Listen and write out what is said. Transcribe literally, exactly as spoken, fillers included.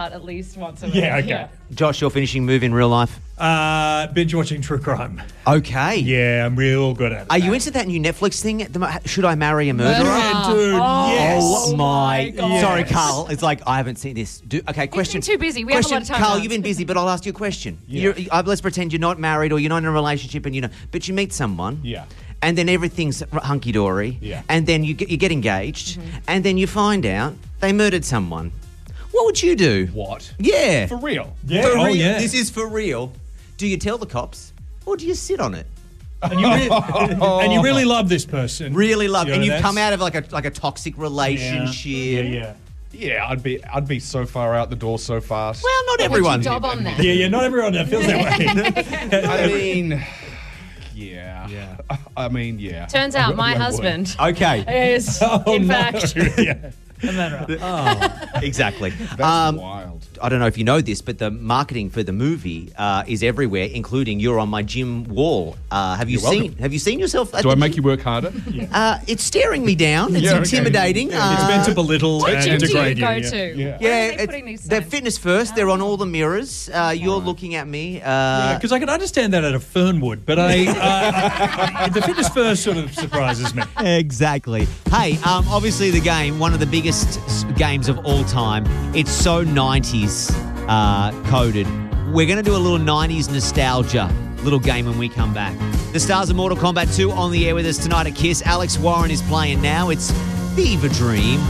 at least once a week. Yeah, okay. Josh, your finishing move in real life? Uh, binge watching true crime. Okay. Yeah, I'm real good at it. Are you into that new Netflix thing? The mo- Should I Marry a Murderer? Yeah, dude. Oh, yes. Oh my! God. Sorry, Yes. Carl. It's like I haven't seen this. Do, okay, question. been too busy. We have a question, lot of time Carl, left. you've been busy, but I'll ask you a question. Yeah. You're, uh, let's pretend you're not married or you're not in a relationship, and you know, but you meet someone. Yeah. And then everything's hunky dory. Yeah. And then you get, you get engaged, and then you find out they murdered someone. What would you do? What? Yeah. For real? Yeah. For oh, real. yeah. This is for real. Do you tell the cops or do you sit on it? And you, re- and you really love this person. Really love, You know, and you've that's- come out of like a like a toxic relationship. Yeah, yeah. Yeah, I'd be I'd be so far out the door so fast. Well, not Would everyone. you dob on that? Yeah, yeah, not everyone feels that way. I mean, yeah. Yeah. I mean, yeah. Turns out my I would. husband Okay. is, Oh, in no. fact, yeah. a murderer. Exactly. That's Um, wild. I don't know if you know this, but the marketing for the movie uh, is everywhere, including you're on my gym wall. Uh, have you You're seen? welcome. Have you seen yourself? At Do the I make gym? you work harder? Uh, it's staring me down. It's Yeah, okay. intimidating. It's Uh, meant to belittle What and gym do you degrade go you. to? Yeah. Where Yeah, are they it's- putting these they're signs? fitness first. They're on all the mirrors. Uh, you're looking at me. Uh, Because I can understand that at a Fernwood, but I, uh, the fitness first sort of surprises me. Exactly. Hey, um, obviously the game, one of the biggest s- games of all time. It's so nineties uh, coded. We're going to do a little nineties nostalgia little game when we come back. The stars of Mortal Kombat two on the air with us tonight at KISS. Alex Warren is playing now. It's Fever Dream.